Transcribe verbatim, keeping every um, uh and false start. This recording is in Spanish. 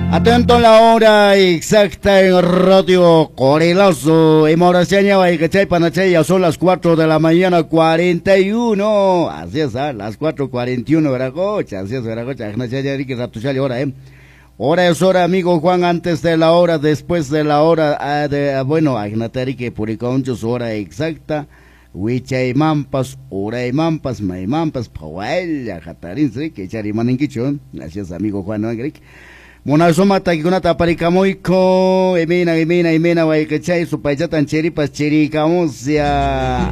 Atento a la hora exacta en Radio Corelazo. En Moraseña, Baicachay, Panachay, ya son las cuatro de la mañana, cuarenta y uno. Así es, ¿ah? Las cuatro cuarenta y uno, Veragocha. Así es, Veragocha. Hora, ¿eh? Hora es hora, amigo Juan, antes de la hora, después de la hora, ah, de, ah, bueno, Agnatari que puriconchos, hora exacta. Huichay mampas, uray mampas, may mampas, pawaya, jatarin, sí, que charimaninquichon. Gracias, amigo Juan, ¿no? Monasoma takikunata aparikamoyko, emena, emena, emena, waykachay, supaychatan cheripas cherikamusya.